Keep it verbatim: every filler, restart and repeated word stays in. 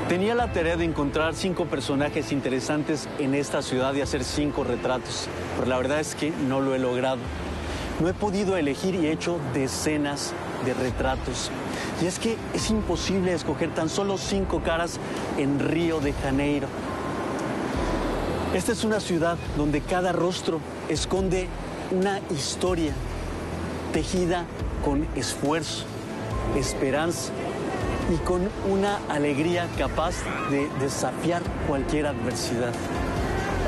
Tenía la tarea de encontrar cinco personajes interesantes en esta ciudad y hacer cinco retratos, pero la verdad es que no lo he logrado. No he podido elegir y he hecho decenas de retratos. Y es que es imposible escoger tan solo cinco caras en Río de Janeiro. Esta es una ciudad donde cada rostro esconde una historia tejida con esfuerzo, esperanza y con una alegría capaz de desafiar cualquier adversidad.